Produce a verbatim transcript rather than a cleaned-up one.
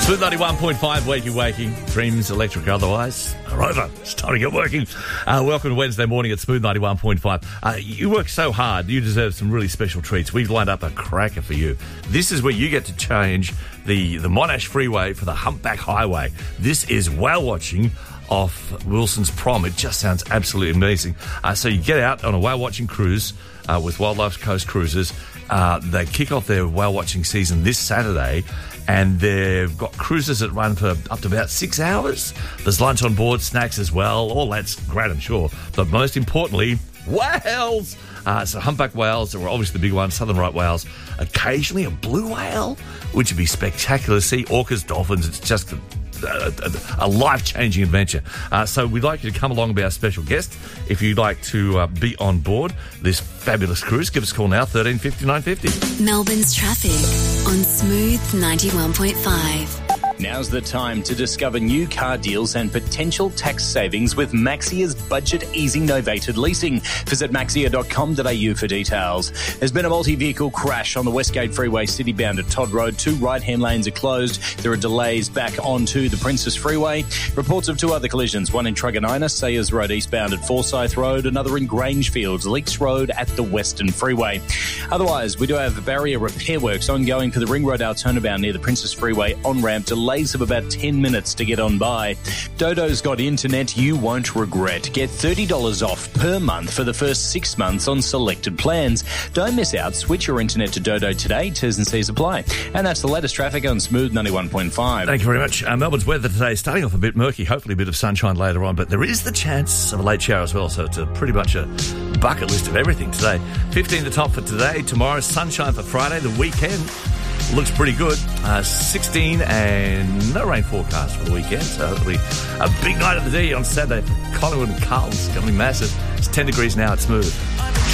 Smooth ninety-one point five, wakey wakey. Dreams, electric otherwise, are over. It's time to get working. Uh, welcome to Wednesday morning at Smooth ninety-one point five. Uh, you work so hard, you deserve some really special treats. We've lined up a cracker for you. This is where you get to change the, the Monash Freeway for the Humpback Highway. This is whale watching off Wilson's Prom. It just sounds absolutely amazing. Uh, so you get out on a whale watching cruise uh, with Wildlife Coast Cruises. Uh, they kick off their whale watching season this Saturday, and they've got cruises that run for up to about six hours. There's lunch on board, snacks as well. All that's great, I'm sure. But most importantly, whales. Uh, so humpback whales, that were obviously the big ones, southern right whales. Occasionally a blue whale, which would be spectacular to see. Orcas, dolphins, it's just a, a, a life-changing adventure. Uh, so we'd like you to come along and be our special guest. If you'd like to uh, be on board this fabulous cruise, give us a call now, thirteen fifty, nine fifty. Melbourne's traffic on Smooth ninety-one point five. Now's the time to discover new car deals and potential tax savings with Maxia's budget easy novated leasing. Visit maxia dot com dot a u for details. There's been a multi-vehicle crash on the Westgate Freeway citybound at Todd Road. Two right-hand lanes are closed. There are delays back onto the Princess Freeway. Reports of two other collisions, one in Truganina, Sayers Road eastbound at Forsyth Road, another in Grangefields, Leaks Road at the Western Freeway. Otherwise, we do have barrier repair works ongoing for the Ring Road out turnabout near the Princess Freeway on-ramp. Delays of about ten minutes to get on by. Dodo's got internet you won't regret. Get thirty dollars off per month for the first six months on selected plans. Don't miss out. Switch your internet to Dodo today. T's and C's apply. And that's the latest traffic on Smooth ninety-one point five. Thank you very much. Uh, Melbourne's weather today is starting off a bit murky, hopefully a bit of sunshine later on, but there is the chance of a late shower as well, so it's a pretty much a bucket list of everything today. fifteen the top for today. Tomorrow, sunshine for Friday. The weekend looks pretty good. Uh, sixteen and no rain forecast for the weekend, so it'll be a big night of the D on Saturday for Collingwood and Carlton. It's going to be massive. It's ten degrees now. It's Smooth.